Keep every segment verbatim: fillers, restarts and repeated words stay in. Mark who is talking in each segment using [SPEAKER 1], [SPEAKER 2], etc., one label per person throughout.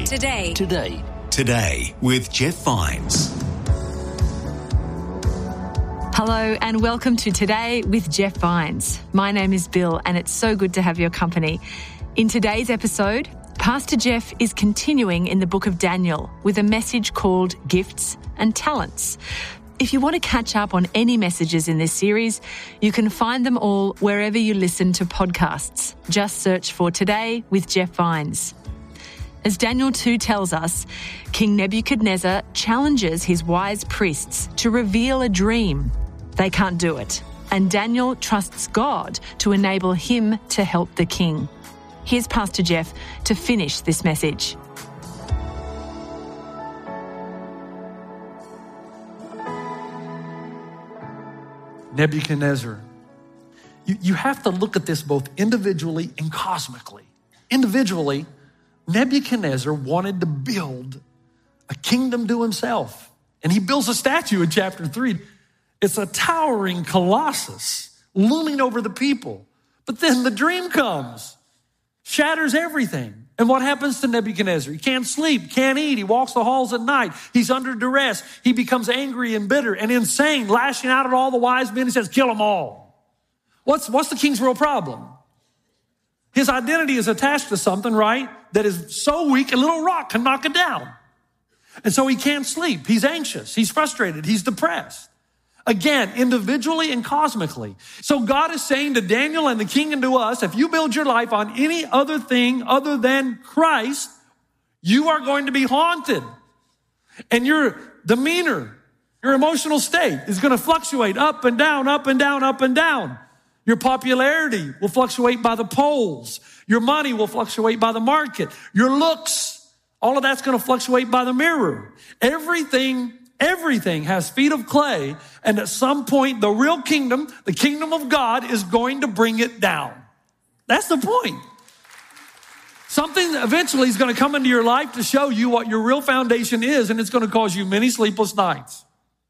[SPEAKER 1] Today.
[SPEAKER 2] Today. Today with Jeff Vines.
[SPEAKER 3] Hello and welcome to Today with Jeff Vines. My name is Bill and it's so good to have your company. In today's episode, Pastor Jeff is continuing in the book of Daniel with a message called Gifts and Talents. If you want to catch up on any messages in this series, you can find them all wherever you listen to podcasts. Just search for Today with Jeff Vines. As Daniel two tells us, King Nebuchadnezzar challenges his wise priests to reveal a dream. They can't do it, and Daniel trusts God to enable him to help the king. Here's Pastor Jeff to finish this message.
[SPEAKER 4] Nebuchadnezzar. You, you have to look at this both individually and cosmically. Individually, Nebuchadnezzar wanted to build a kingdom to himself. And he builds a statue in chapter three. It's a towering colossus looming over the people. But then the dream comes, shatters everything. And what happens to Nebuchadnezzar? He can't sleep, can't eat. He walks the halls at night. He's under duress. He becomes angry and bitter and insane, lashing out at all the wise men. He says, kill them all. What's, what's the king's real problem? His identity is attached to something, right, that is so weak a little rock can knock it down. And so he can't sleep. He's anxious. He's frustrated. He's depressed. Again, individually and cosmically. So God is saying to Daniel and the king and to us, if you build your life on any other thing other than Christ, you are going to be haunted. And your demeanor, your emotional state is going to fluctuate up and down, up and down, up and down. Your popularity will fluctuate by the polls. Your money will fluctuate by the market. Your looks, all of that's going to fluctuate by the mirror. Everything Everything has feet of clay, and at some point, the real kingdom, the kingdom of God, is going to bring it down. That's the point. Something eventually is going to come into your life to show you what your real foundation is, and it's going to cause you many sleepless nights.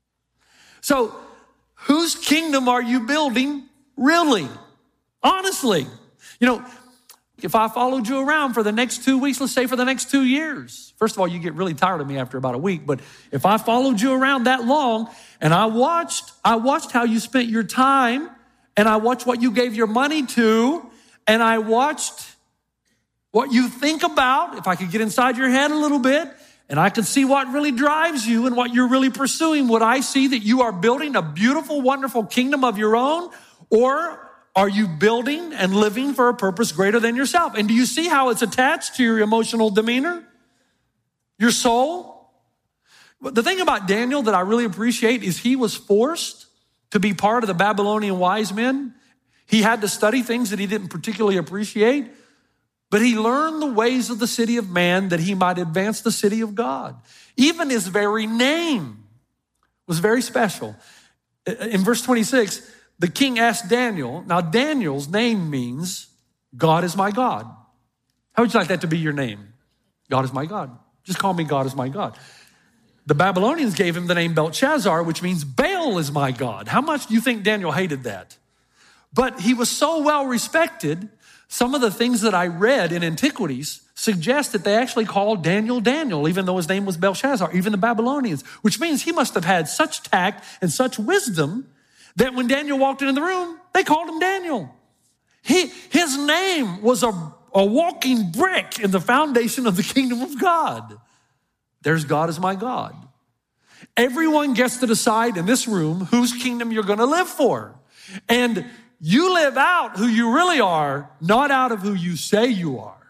[SPEAKER 4] So, whose kingdom are you building, really? Honestly. You know, if I followed you around for the next two weeks, let's say for the next two years, first of all, you get really tired of me after about a week, but if I followed you around that long and I watched, I watched how you spent your time and I watched what you gave your money to and I watched what you think about, if I could get inside your head a little bit and I could see what really drives you and what you're really pursuing, would I see that you are building a beautiful, wonderful kingdom of your own, or are you building and living for a purpose greater than yourself? And do you see how it's attached to your emotional demeanor? Your soul? The thing about Daniel that I really appreciate is he was forced to be part of the Babylonian wise men. He had to study things that he didn't particularly appreciate, but he learned the ways of the city of man that he might advance the city of God. Even his very name was very special. In verse twenty-six, the king asked Daniel, now Daniel's name means God is my God. How would you like that to be your name? God is my God. Just call me God is my God. The Babylonians gave him the name Belshazzar, which means Baal is my God. How much do you think Daniel hated that? But he was so well respected, some of the things that I read in antiquities suggest that they actually called Daniel Daniel, even though his name was Belshazzar, even the Babylonians, which means he must have had such tact and such wisdom that when Daniel walked into the room, they called him Daniel. He, his name was a, a walking brick in the foundation of the kingdom of God. There's God is my God. Everyone gets to decide in this room whose kingdom you're going to live for. And you live out who you really are, not out of who you say you are.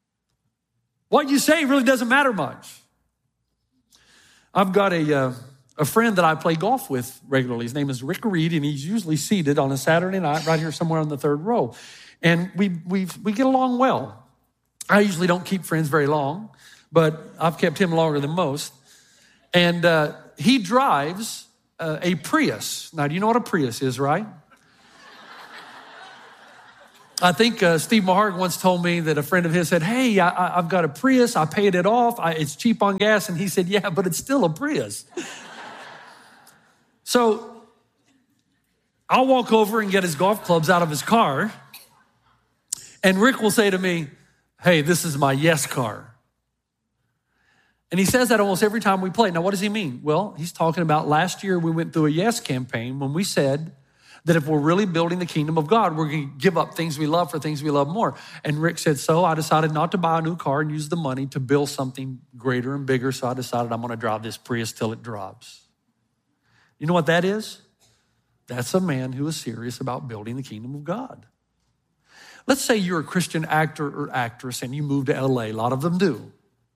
[SPEAKER 4] What you say really doesn't matter much. I've got a... Uh, A friend that I play golf with regularly. His name is Rick Reed, and he's usually seated on a Saturday night right here somewhere on the third row. And we we we get along well. I usually don't keep friends very long, but I've kept him longer than most. And uh, he drives uh, a Prius. Now, do you know what a Prius is, right? I think uh, Steve Maharg once told me that a friend of his said, hey, I, I've got a Prius. I paid it off. I, it's cheap on gas. And he said, yeah, but it's still a Prius. So I'll walk over and get his golf clubs out of his car. And Rick will say to me, hey, this is my yes car. And he says that almost every time we play. Now, what does he mean? Well, he's talking about last year we went through a yes campaign when we said that if we're really building the kingdom of God, we're going to give up things we love for things we love more. And Rick said, so I decided not to buy a new car and use the money to build something greater and bigger. So I decided I'm going to drive this Prius till it drops. You know what that is? That's a man who is serious about building the kingdom of God. Let's say you're a Christian actor or actress and you move to L A. A lot of them do.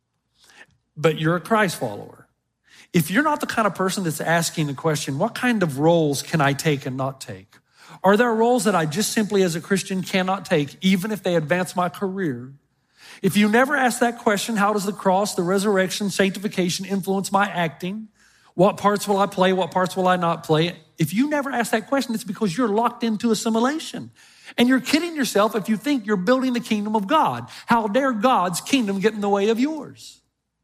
[SPEAKER 4] But you're a Christ follower. If you're not the kind of person that's asking the question, what kind of roles can I take and not take? Are there roles that I just simply as a Christian cannot take, even if they advance my career? If you never ask that question, how does the cross, the resurrection, sanctification influence my acting? What parts will I play? What parts will I not play? If you never ask that question, it's because you're locked into assimilation. And you're kidding yourself if you think you're building the kingdom of God. How dare God's kingdom get in the way of yours?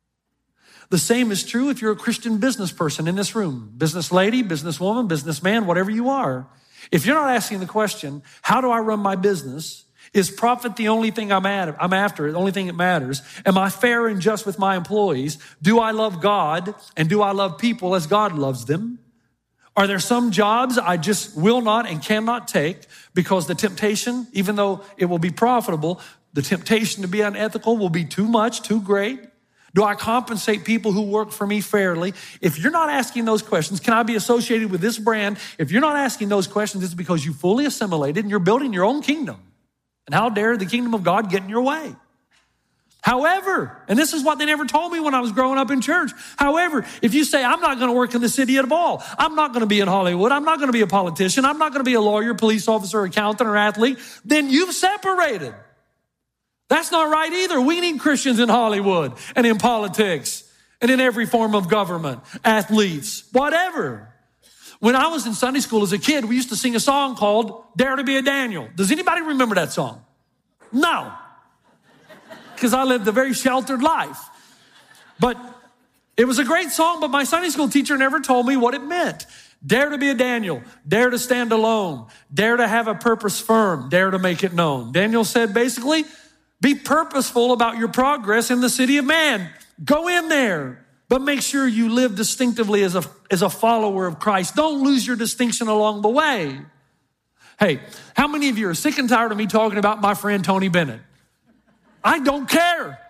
[SPEAKER 4] The same is true if you're a Christian business person in this room. Business lady, business woman, businessman, whatever you are. If you're not asking the question, how do I run my business? Is profit the only thing I'm after, the only thing that matters? Am I fair and just with my employees? Do I love God and do I love people as God loves them? Are there some jobs I just will not and cannot take because the temptation, even though it will be profitable, the temptation to be unethical will be too much, too great? Do I compensate people who work for me fairly? If you're not asking those questions, can I be associated with this brand? If you're not asking those questions, it's because you fully assimilated and you're building your own kingdom. And how dare the kingdom of God get in your way? However, and this is what they never told me when I was growing up in church. However, if you say, I'm not going to work in the city at all, I'm not going to be in Hollywood, I'm not going to be a politician, I'm not going to be a lawyer, police officer, accountant, or athlete, then you've separated. That's not right either. We need Christians in Hollywood and in politics and in every form of government, athletes, whatever. When I was in Sunday school as a kid, we used to sing a song called Dare to be a Daniel. Does anybody remember that song? No. Because I lived a very sheltered life. But it was a great song, but my Sunday school teacher never told me what it meant. Dare to be a Daniel. Dare to stand alone. Dare to have a purpose firm. Dare to make it known. Daniel said basically, be purposeful about your progress in the city of man. Go in there, but make sure you live distinctively as a, as a follower of Christ. Don't lose your distinction along the way. Hey, how many of you are sick and tired of me talking about my friend Tony Bennett? I don't care.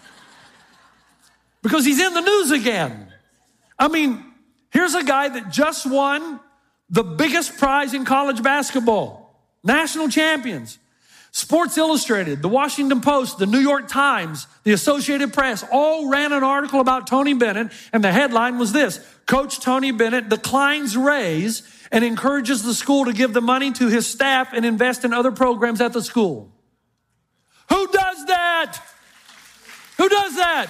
[SPEAKER 4] Because he's in the news again. I mean, here's a guy that just won the biggest prize in college basketball. National champions. Sports Illustrated, the Washington Post, the New York Times, the Associated Press all ran an article about Tony Bennett, and the headline was this: Coach Tony Bennett declines raise and encourages the school to give the money to his staff and invest in other programs at the school. Who does that? Who does that?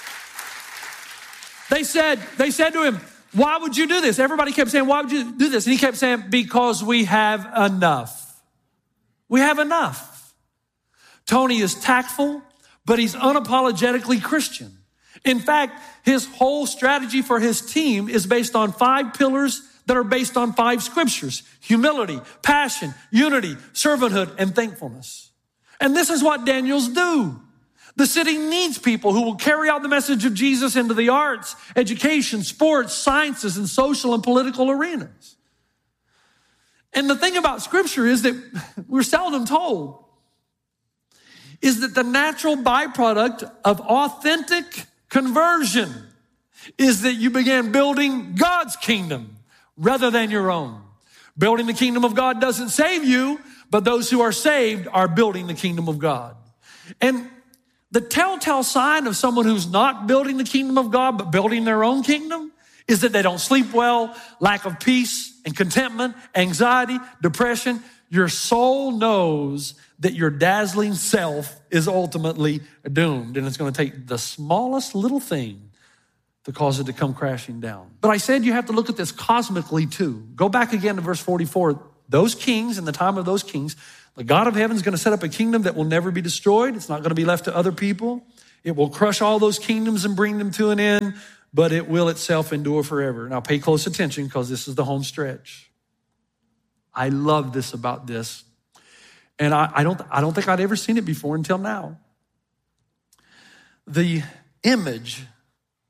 [SPEAKER 4] They said, they said to him, why would you do this? Everybody kept saying, why would you do this? And he kept saying, because we have enough. We have enough. Tony is tactful, but he's unapologetically Christian. In fact, his whole strategy for his team is based on five pillars that are based on five scriptures: humility, passion, unity, servanthood, and thankfulness. And this is what Daniels do. The city needs people who will carry out the message of Jesus into the arts, education, sports, sciences, and social and political arenas. And the thing about scripture is that we're seldom told is that the natural byproduct of authentic conversion is that you began building God's kingdom rather than your own. Building the kingdom of God doesn't save you, but those who are saved are building the kingdom of God. And the telltale sign of someone who's not building the kingdom of God, but building their own kingdom, is that they don't sleep well, lack of peace and contentment, anxiety, depression. Your soul knows that your dazzling self is ultimately doomed, and it's going to take the smallest little thing to cause it to come crashing down. But I said you have to look at this cosmically too. Go back again to verse forty-four. Those kings, in the time of those kings, the God of heaven is going to set up a kingdom that will never be destroyed. It's not going to be left to other people. It will crush all those kingdoms and bring them to an end, but it will itself endure forever. Now pay close attention because this is the home stretch. I love this about this. And I, I, don't, I don't think I'd ever seen it before until now. The image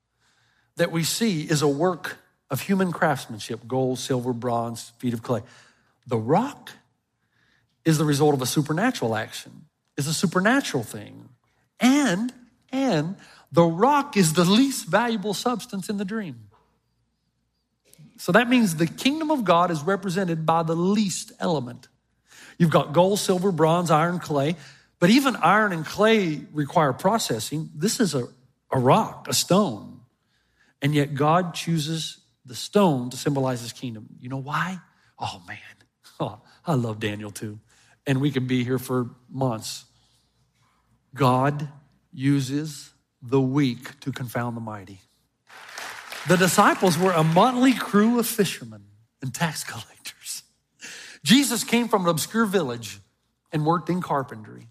[SPEAKER 4] that we see is a work of human craftsmanship, gold, silver, bronze, feet of clay. The rock is the result of a supernatural action. It's a supernatural thing. And, and the rock is the least valuable substance in the dream. So that means the kingdom of God is represented by the least element. You've got gold, silver, bronze, iron, clay, but even iron and clay require processing. This is a, a rock, a stone. And yet God chooses the stone to symbolize his kingdom. You know why? Oh man, oh, I love Daniel too. And we could be here for months. God uses the weak to confound the mighty. The disciples were a motley crew of fishermen and tax collectors. Jesus came from an obscure village and worked in carpentry.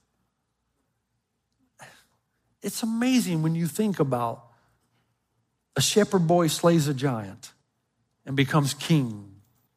[SPEAKER 4] It's amazing when you think about a shepherd boy slays a giant and becomes king.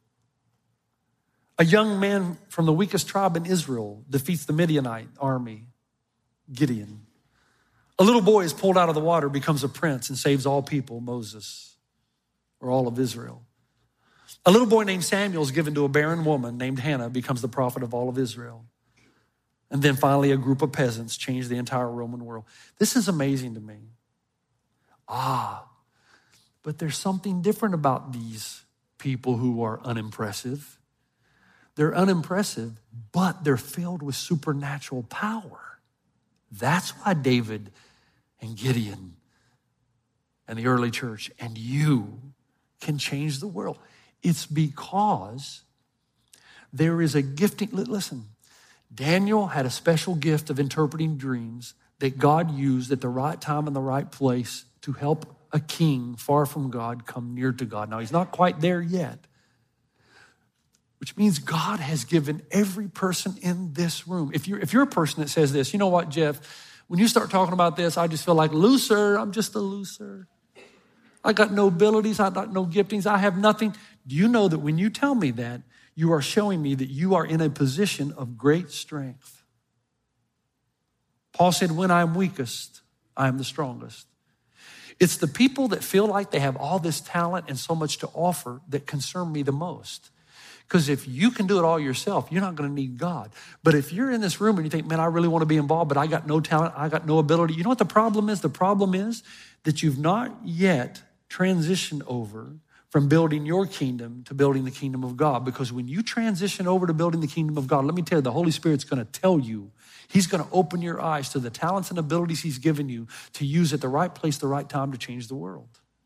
[SPEAKER 4] A young man from the weakest tribe in Israel defeats the Midianite army, Gideon. A little boy is pulled out of the water, becomes a prince, and saves all people, Moses, or all of Israel. A little boy named Samuel is given to a barren woman named Hannah, becomes the prophet of all of Israel. And then finally, a group of peasants change the entire Roman world. This is amazing to me. Ah, but there's something different about these people who are unimpressive. They're unimpressive, but they're filled with supernatural power. That's why David and Gideon and the early church and you can change the world. It's because there is a gifting. Listen, Daniel had a special gift of interpreting dreams that God used at the right time and the right place to help a king far from God come near to God. Now, he's not quite there yet, which means God has given every person in this room. If you're, if you're a person that says this, you know what, Jeff, when you start talking about this, I just feel like loser. I'm just a loser. I got no abilities. I got no giftings. I have nothing. Do you know that when you tell me that, you are showing me that you are in a position of great strength? Paul said, when I'm weakest, I am the strongest. It's the people that feel like they have all this talent and so much to offer that concern me the most. Because if you can do it all yourself, you're not going to need God. But if you're in this room and you think, man, I really want to be involved, but I got no talent, I got no ability. You know what the problem is? The problem is that you've not yet transitioned over from building your kingdom to building the kingdom of God. Because when you transition over to building the kingdom of God, let me tell you, the Holy Spirit's going to tell you, he's going to open your eyes to the talents and abilities he's given you to use at the right place, the right time to change the world.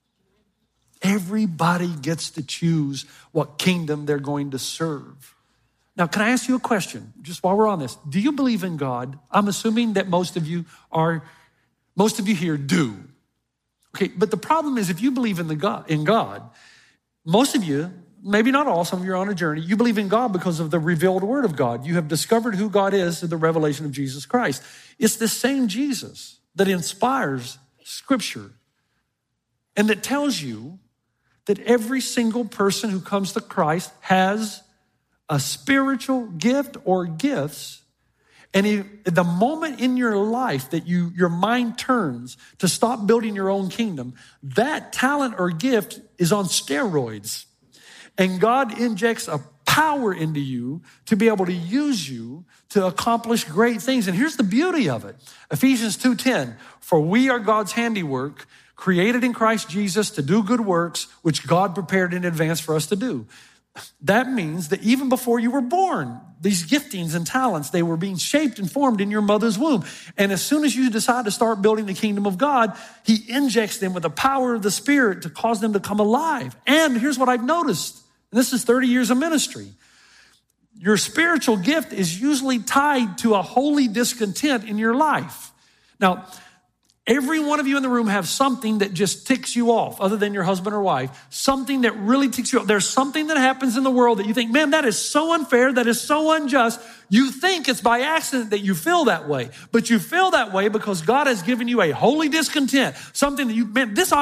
[SPEAKER 4] Everybody gets to choose what kingdom they're going to serve. Now, can I ask you a question, just while we're on this? Do you believe in God? I'm assuming that most of you are, most of you here do. Okay, but the problem is if you believe in the God, in God, most of you, maybe not all, some of you are on a journey, you believe in God because of the revealed word of God. You have discovered who God is through the revelation of Jesus Christ. It's the same Jesus that inspires Scripture and that tells you that every single person who comes to Christ has a spiritual gift or gifts. And if, the moment in your life that you your mind turns to stop building your own kingdom, that talent or gift is on steroids. And God injects a power into you to be able to use you to accomplish great things. And here's the beauty of it. Ephesians two ten, for we are God's handiwork, created in Christ Jesus to do good works, which God prepared in advance for us to do. That means that even before you were born, these giftings and talents, they were being shaped and formed in your mother's womb. And as soon as you decide to start building the kingdom of God, he injects them with the power of the Spirit to cause them to come alive. And here's what I've noticed. And this is thirty years of ministry. Your spiritual gift is usually tied to a holy discontent in your life. Now, every one of you in the room have something that just ticks you off, other than your husband or wife, something that really ticks you off. There's something that happens in the world that you think, man, that is so unfair, that is so unjust. You think it's by accident that you feel that way, but you feel that way because God has given you a holy discontent, something that you, man, this